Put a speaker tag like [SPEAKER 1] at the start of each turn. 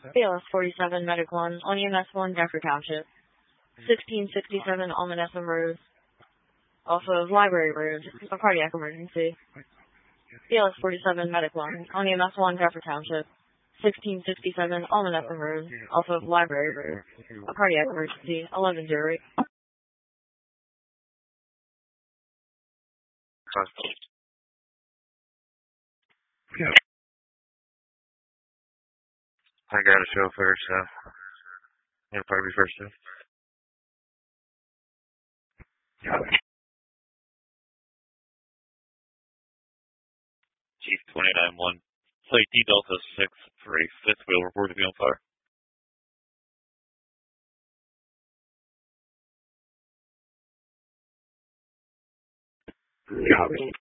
[SPEAKER 1] BLS 47 Medic 1 on EMS 1 Jeffrey Township. 1667 Almanessa Road. Off of Library Road. A cardiac emergency. BLS 47 Medic 1 on EMS 1 Jeffrey Township. 1667 Almanessa Road. Off of Library Road. A cardiac emergency. 1108.
[SPEAKER 2] Yeah. I got a chauffeur, so it'll probably be first shift.
[SPEAKER 3] Chief 29-1. Flight D Delta 6 for a fifth wheel report to be on fire.
[SPEAKER 2] Copy.